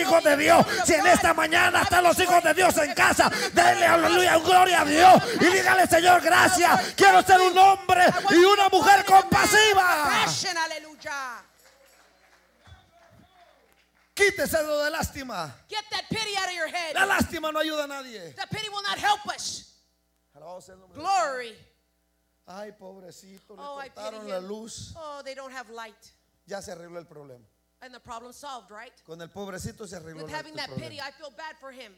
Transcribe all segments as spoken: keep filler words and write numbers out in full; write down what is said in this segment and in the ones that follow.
hijos de Dios. Si en esta mañana están los hijos de Dios en casa, denle aleluya, gloria a Dios y dígale: Señor, gracias. Quiero ser un hombre y una mujer compasiva. Quítese lo de lástima. Get that pity out of your head. La lástima no ayuda a nadie. That pity will not help us. Glory. Ay, pobrecito, le Oh, I cortaron pity la him. luz. Oh, they don't have light. Ya se arregló el problema. And the problem solved, right? Con el pobrecito se arregló With el having that pity, problema. I feel bad for him.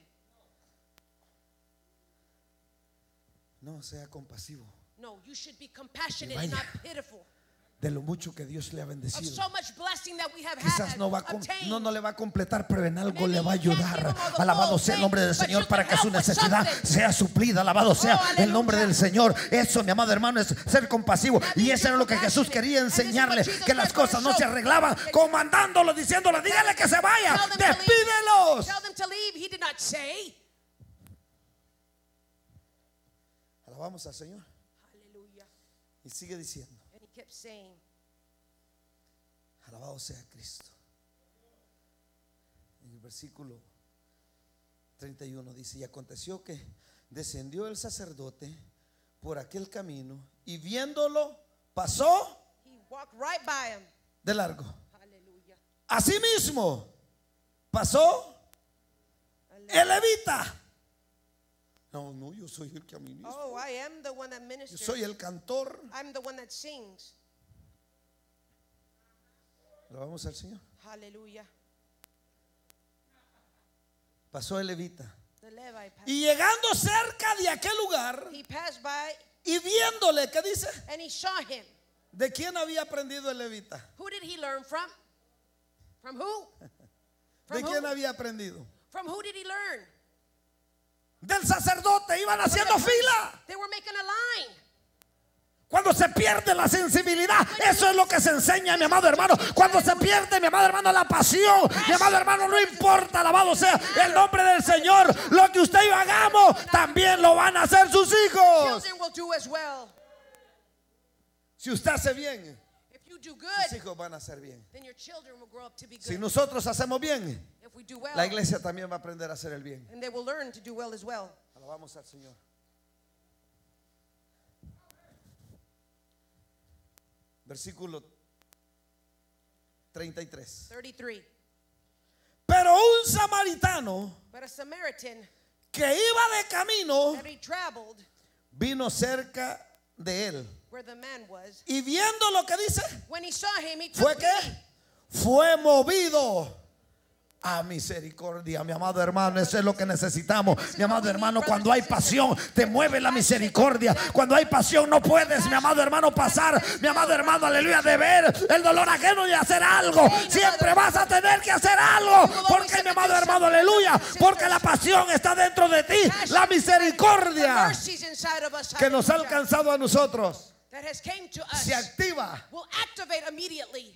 No sea compasivo No, you should be compassionate Y and vaya. not pitiful. de lo mucho que Dios le ha Of bendecido. so much blessing that we have Quizás had, no, va a com- obtained. no, no le va a completar, pero en algo Maybe le va a you can't give ayudar. him all the Alabado full sea el thing, nombre del but Señor you para can que su help with necesidad something. sea suplida. Alabado sea Oh, el nombre aleluya. del Señor. Eso, mi amado hermano, es ser compasivo. Y eso era lo que Jesús quería enseñarle, que las cosas no se arreglaban comandándolo, diciéndole: dígale que se vaya, Tell them to leave. despídelos. Tell them to leave. He did not say. Alabamos al Señor. Hallelujah. Y sigue diciendo: And he kept saying, alabado sea Cristo. En el versículo treinta y uno dice: y aconteció que descendió el sacerdote por aquel camino y viéndolo pasó he walked right by him. de largo. Hallelujah. Asimismo pasó el levita. No, no, yo soy el que administra. Oh, I am the one that Yo ministers. soy el cantor. I'm the one that sings. Alabamos al Señor. Hallelujah. Pasó el levita. The Levite passed. Y llegando cerca de aquel lugar He passed by y viéndole, ¿qué dice? and he saw him. ¿De quién había aprendido el levita? Who did he learn from? From who? ¿De From quién who? había aprendido? From who did he learn? Del sacerdote. Iban haciendo fila. They were making a line. Cuando se pierde la sensibilidad, eso es lo que se enseña, mi amado hermano. Cuando se pierde, mi amado hermano, la pasión, mi amado hermano, no importa, alabado sea el nombre del Señor. Lo que usted y yo hagamos, también lo van a hacer sus hijos. Children will do as well. Si usted hace bien, If you do sus good, hijos van a hacer bien. then your children will grow up to be Si good. nosotros hacemos bien, If we do well, la iglesia también va a aprender a hacer el bien. and they will learn to do well as well. Alabamos al Señor. Versículo treinta y tres. thirty-three. Pero un samaritano But a Samaritan que iba de camino that he traveled vino cerca de él. where the man was. Y viendo lo que dice, When he saw him, he fue took que pity. fue movido a misericordia, mi amado hermano. Eso es lo que necesitamos, mi amado hermano. Cuando hay pasión, te mueve la misericordia. Cuando hay pasión, no puedes, mi amado hermano, pasar, mi amado hermano, aleluya, de ver el dolor ajeno y hacer algo. Siempre vas a tener que hacer algo. Porque, mi amado hermano, aleluya, porque la pasión está dentro de ti. La The misericordia mercies inside of us, que nos ha hallelujah, alcanzado a nosotros that has came to us se activa. will activate immediately.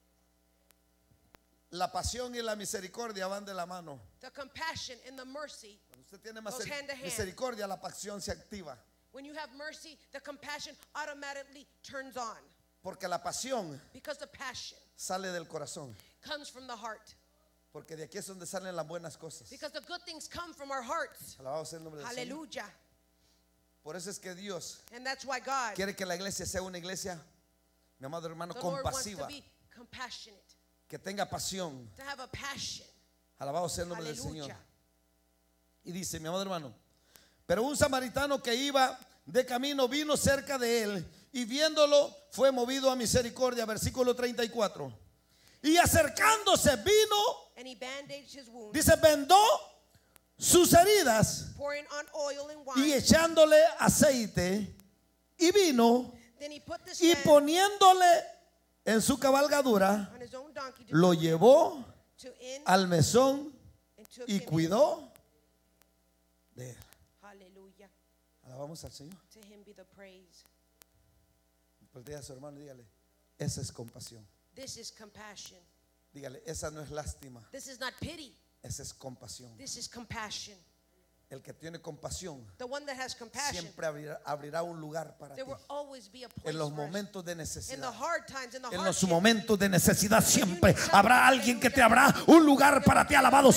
La pasión y la misericordia van de la mano. The compassion and the mercy. Cuando usted tiene Goes hand to hand. misericordia, la pasión se activa. When you have mercy, the compassion automatically turns on. Porque la pasión Because the passion sale del corazón. comes from the heart. Porque de aquí es donde salen las buenas cosas. Because the good things come from our hearts. Alabado sea el nombre del Señor. Hallelujah. Por eso es que Dios And that's why God, quiere que la iglesia sea una iglesia, mi amado hermano, the Lord wants to compasiva. be compassionate, Que tenga pasión. to have a passion. Alabado sea el nombre del Señor. Hallelujah. Y dice, mi amado hermano, pero un samaritano que iba de camino vino cerca de él y viéndolo fue movido a misericordia. Versículo treinta y cuatro. Y acercándose vino, And he bandaged his wound, dice, vendó sus heridas pouring on oil and y wine. echándole aceite y vino Then he put this y man poniéndole en su cabalgadura, on his own donkey to, lo llevó to inn al mesón and took y him in. cuidó de él. Hallelujah. Alabamos al Señor. To him be the praise. Voltea a su hermano y dígale, esa es compasión. This is compassion. Dígale, esa no es lástima, This is not pity. esa es compasión. This is compassion. El que tiene compasión The one that has compassion, siempre abrirá, abrirá un lugar para ti. there will always be a place En los for us. momentos de In the necesidad. hard times, in the En los hardship, momentos de necesidad siempre habrá alguien que te habrá un lugar para ti. Alabado